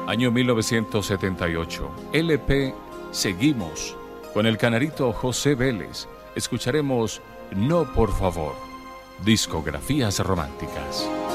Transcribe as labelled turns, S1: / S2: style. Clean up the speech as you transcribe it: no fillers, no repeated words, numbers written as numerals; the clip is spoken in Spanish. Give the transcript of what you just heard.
S1: Año 1978. LP Seguimos. Con el canarito José Vélez escucharemos No por favor. Discografías románticas.